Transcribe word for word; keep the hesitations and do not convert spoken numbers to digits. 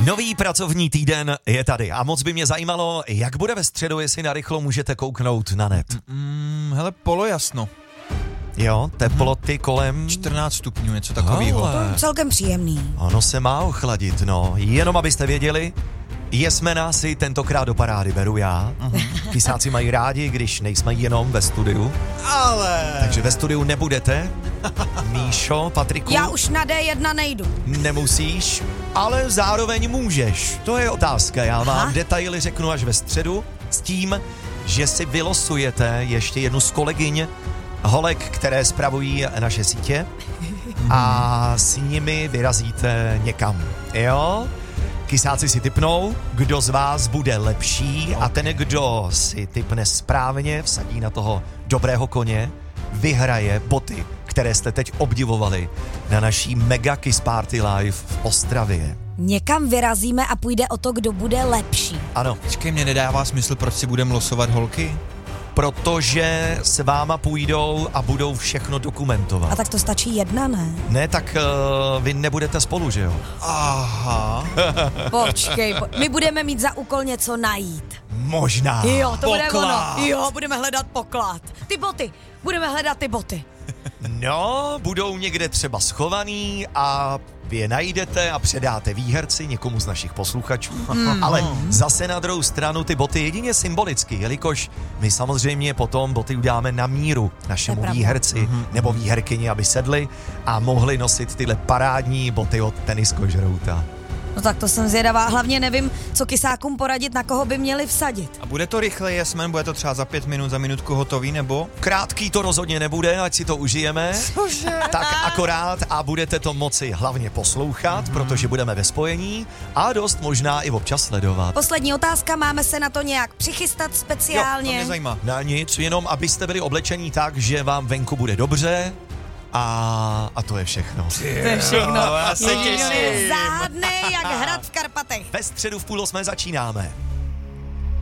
Nový pracovní týden je tady a moc by mě zajímalo, jak bude ve středu, jestli narychlo můžete kouknout na net. Mm, hele, polojasno. Jo, teploty kolem... čtrnáct stupňů, něco takového. Ale Celkem příjemný. ono se má ochladit, no. Jenom abyste věděli, jsme si tentokrát do parády, beru já. Uh-huh. Kysáci mají rádi, když nejsme jenom ve studiu. Ale... Takže ve studiu nebudete. Míšo, Patriku. Já už na D jedna nejdu. Nemusíš, ale zároveň můžeš. To je otázka. Já vám Aha. detaily řeknu až ve středu s tím, že si vylosujete ještě jednu z kolegyň holek, které spravují naše sítě a s nimi vyrazíte někam. Jo? Kysáci si tipnou, kdo z vás bude lepší a ten, kdo si tipne správně, vsadí na toho dobrého koně, vyhraje boty, které jste teď obdivovali na naší Mega Kiss Party Live v Ostravě. Někam vyrazíme a půjde o to, kdo bude lepší. Ano. Počkej, mě nedává smysl, proč si budeme losovat holky? Protože s váma půjdou a budou všechno dokumentovat. A tak to stačí jedna, ne? Ne, tak uh, vy nebudete spolu, že jo? Aha. Počkej, po- my budeme mít za úkol něco najít. Možná. Jo, to bude Poklad. ono. Jo, budeme hledat poklad. Ty boty, budeme hledat ty boty. No, budou někde třeba schovaný a vy je najdete a předáte výherci někomu z našich posluchačů. Mm. Ale zase na druhou stranu ty boty jedině symbolicky, jelikož my samozřejmě potom boty uděláme na míru našemu výherci mm-hmm. nebo výherkyni, aby sedli a mohli nosit tyhle parádní boty od Teniskožrouta. No tak to jsem zvědavá, hlavně nevím, co kysákům poradit, na koho by měli vsadit. A bude to rychle, Jasmen? Bude to třeba za pět minut, za minutku hotový, nebo? Krátký to rozhodně nebude, ať si to užijeme. Cože? Tak akorát a budete to moci hlavně poslouchat, mm. protože budeme ve spojení a dost možná i občas sledovat. Poslední otázka, máme se na to nějak přichystat speciálně? Jo, to mě zajímá. Na nic, jenom abyste byli oblečení tak, že vám venku bude dobře a, a to je všechno. To je všechno. Já se těším. Záhadný jak hrad v Karpatech. Ve středu v půl osmé začínáme.